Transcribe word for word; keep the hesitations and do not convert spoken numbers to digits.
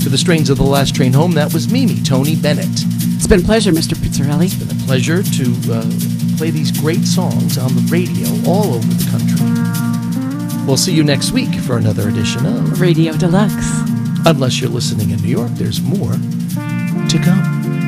To the strains of The Last Train Home, that was Mimi, Tony Bennett. It's been a pleasure, Mister Pizzarelli. It's been a pleasure to uh, play these great songs on the radio all over the country. We'll see you next week for another edition of Radio Deluxe. Unless you're listening in New York, there's more to come.